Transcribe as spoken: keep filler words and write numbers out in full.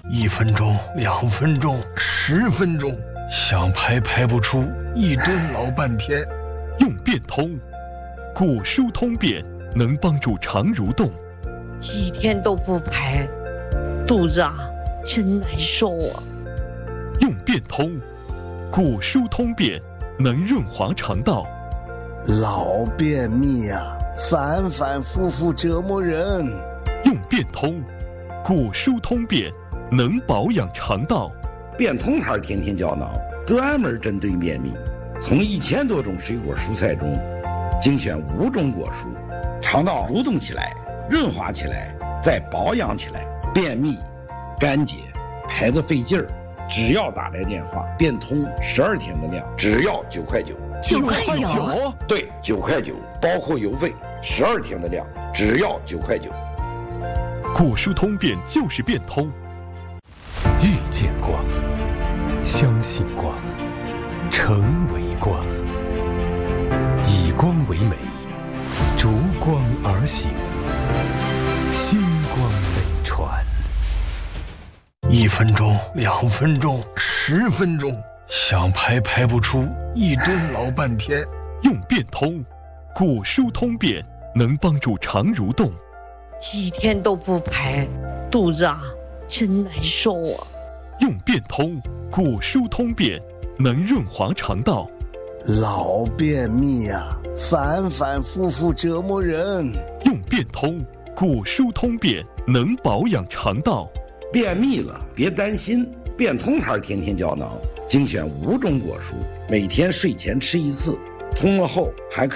一分钟、两分钟、十分钟，想排排不出，一蹲老半天。 用变通，果蔬通便能帮助肠蠕动。 几天都不排，肚子啊真难受啊。 用变通，果蔬通便能润滑肠道。 老便秘啊，反反复复折磨人。 用变通，果蔬通便能保养肠道。 变通牌天天胶囊专门针对便秘，从一千多种水果蔬菜中精选五种果蔬，肠道蠕动起来，润滑起来，再保养起来。便秘、干结、排得费劲儿，只要打来电话，变通十二天的量，只要九块九。 九块九？ 对，九块九，包括邮费，十二天的量，只要九块九。 果蔬通便就是变通。 遇见光，相信光，成为光，以光为美，逐光而行，星光美传。 一分钟、两分钟、十分钟，想排排不出，一蹲老半天。 用变通，果蔬通便能帮助肠蠕动。 几天都不排，肚子啊真难受啊。 用变通，果蔬通便能润滑肠道。 老便秘啊，反反复复折磨人。 用变通，果蔬通便能保养肠道。 便秘了别担心，变通牌天天胶囊精选五种果蔬，每天睡前吃一次，通了后还可